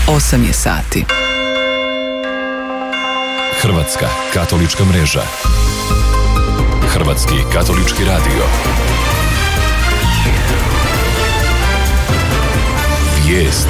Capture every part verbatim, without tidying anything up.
osam je sati. Hrvatska katolička mreža. Hrvatski katolički radio. Vijesti.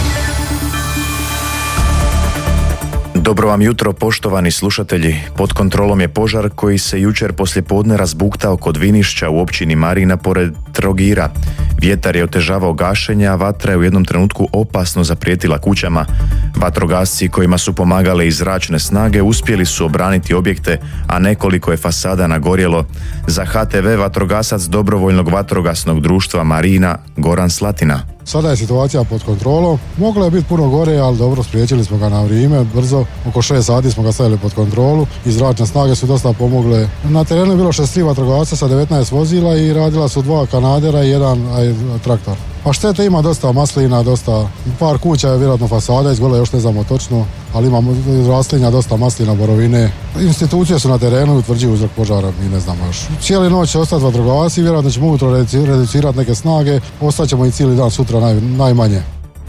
Dobro vam jutro, poštovani slušatelji. Pod kontrolom je požar koji se jučer poslijepodne razbuktao kod Vinišća u općini Marina pored Trogira. Vjetar je otežavao gašenje, a vatra je u jednom trenutku opasno zaprijetila kućama. Vatrogasci kojima su pomagale i zračne snage uspjeli su obraniti objekte, a nekoliko je fasada nagorjelo. Za H T V vatrogasac dobrovoljnog vatrogasnog društva Marina Goran Slatina. Sada je situacija pod kontrolom. Moglo je biti puno gore, ali dobro, spriječili smo ga na vrijeme, brzo. Oko šest sati smo ga stavili pod kontrolu i zračne snage su dosta pomogle. Na terenu je bilo šezdeset tri vatrogasca sa devetnaest vozila i radila su dva kanadera i jedan aj, traktor. Pa štete ima dosta maslina, dosta, par kuća je vjerojatno fasada, izgole još ne znamo točno, ali ima raslinja, dosta maslina, borovine. Institucije su na terenu i utvrđuju uzrok požara, mi ne znamo još. Cijeli noć će ostati vatrogasci, vjerojatno ćemo ujutro reducirati neke snage, ostaćemo i cijeli dan sutra naj, najmanje.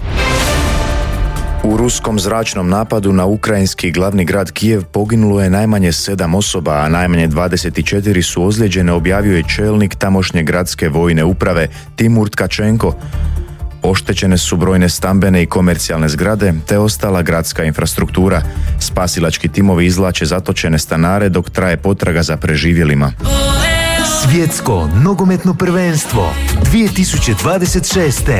U ruskom zračnom napadu na ukrajinski glavni grad Kijev poginulo je najmanje sedam osoba, a najmanje dvadeset četiri su ozlijeđene, objavio je čelnik tamošnje gradske vojne uprave Timur Tkačenko. Oštećene su brojne stambene i komercijalne zgrade te ostala gradska infrastruktura. Spasilački timovi izvlače zatočene stanare dok traje potraga za preživjelima. Svjetsko nogometno prvenstvo dvije tisuće dvadeset šeste.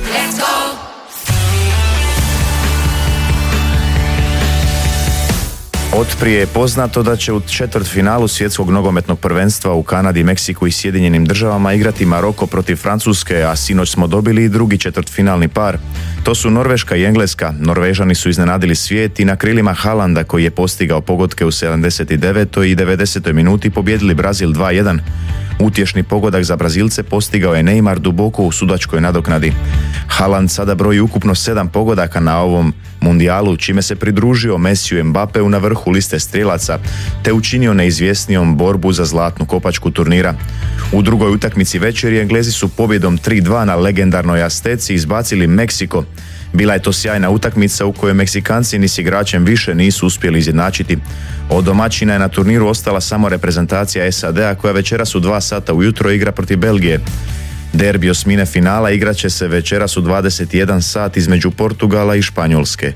Otprije je poznato da će u četvrtfinalu svjetskog nogometnog prvenstva u Kanadi, Meksiku i Sjedinjenim državama igrati Maroko protiv Francuske, a sinoć smo dobili i drugi četvrtfinalni par. To su Norveška i Engleska. Norvežani su iznenadili svijet i na krilima Haalanda, koji je postigao pogodke u sedamdeset devetoj i devedesetoj minuti, pobijedili Brazil dva jedan. Utješni pogodak za Brazilce postigao je Neymar duboko u sudačkoj nadoknadi. Haaland sada broji ukupno sedam pogodaka na ovom mundijalu, čime se pridružio Messiju i Mbappeu na vrhu liste strijelaca, te učinio neizvjesnijom borbu za zlatnu kopačku turnira. U drugoj utakmici večeri Englezi su pobjedom tri dva na legendarnoj Azteci izbacili Meksiko. Bila je to sjajna utakmica u kojoj Meksikanci ni s igračem više nisu uspjeli izjednačiti. Od domaćina je na turniru ostala samo reprezentacija S A D-a koja večeras u dva sata ujutro igra protiv Belgije. Derbi osmine finala igrat će se večeras u dvadeset jedan sat između Portugala i Španjolske.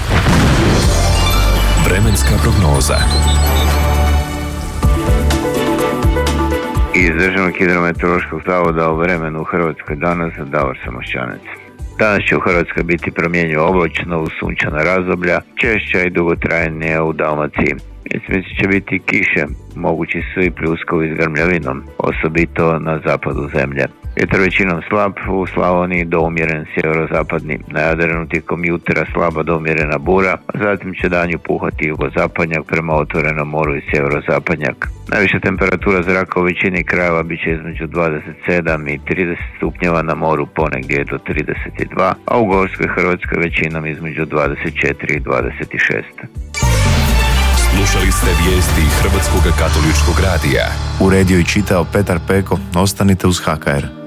Vremenska prognoza. Iz Državnog hidrometeorološkog zavoda o vremenu u Hrvatskoj danas Davor Samošćanec. Danas će u Hrvatskoj biti promjenjivo oblačno uz sunčana razdoblja, češća i dugotrajnija u Dalmaciji. Mjesec će biti kiše, mogući su i pljuskovi s grmljavinom, osobito na zapadu zemlje. Vjetar većinom slab, u Slavoniji do umjeren sjeverozapadni, na Jadranu tijekom jutra slaba do umjerena bura, a zatim će danju puhati jugozapadnjak prema otvorenom moru i sjeverozapadnjak. Najviša temperatura zraka u većini krajeva bit će između dvadeset sedam i trideset stupnjeva, na moru ponegdje do trideset dva, a u gorskoj Hrvatskoj većinom između dvadeset četiri i dvadeset šest. Slušali ste vijesti Hrvatskog katoličkog radija. Uredio i čitao Petar Peko. Ostanite uz H K R.